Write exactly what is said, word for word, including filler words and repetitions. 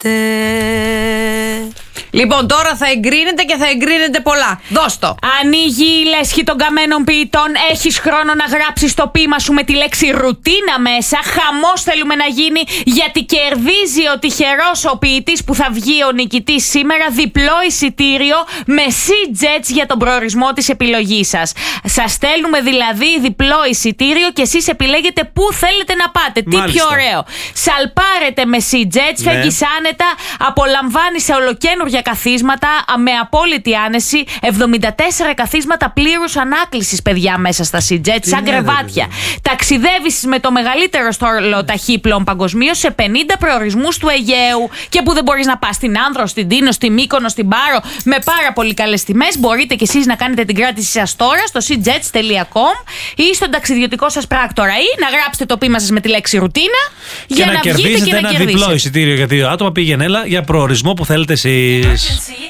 Λοιπόν, τώρα θα εγκρίνεται και θα εγκρίνεται πολλά. Δώσ' το. Ανοίγει η λέσχη των καμένων ποιητών. Έχεις χρόνο να γράψεις το ποίημα σου με τη λέξη ρουτίνα μέσα. Χαμός θέλουμε να γίνει, γιατί κερδίζει ο τυχερός ο ποιητής που θα βγει ο νικητής σήμερα διπλό εισιτήριο με Sea-Jets για τον προορισμό της επιλογής σας. Σας στέλνουμε δηλαδή διπλό εισιτήριο και εσείς επιλέγετε πού θέλετε να πάτε. Μάλιστα. Τι πιο ωραίο. Σαλπάρετε με Sea-Jets, ναι. Φεύγεις άνετα, απολαμβάνεις σε ολοκαίνουργια καθίσματα με απόλυτη άνεση. εβδομήντα τέσσερα καθίσματα πλήρους ανάκλησης, παιδιά, μέσα στα Sea-Jets, σαν κρεβάτια. Ταξιδεύεις με το μεγαλύτερο στόλο ταχύπλων παγκοσμίως σε πενήντα προορισμούς του Αιγαίου. Και που δεν μπορείς να πας στην Άνδρο, στην Τίνο, στη Μύκονο, στην Πάρο, με πάρα πολύ καλές τιμές. Μπορείτε κι εσείς να κάνετε την κράτηση σας τώρα στο sea-jets τελεία com ή στον ταξιδιωτικό σας πράκτορα, ή να γράψετε το ποίημα σας με τη λέξη ρουτίνα και για να, να βγείτε και ένα να κερδίσετε. διπλό εισιτήριο για δύο άτομα. Πήγαινε έλα για προορισμό που θέλετε εσείς.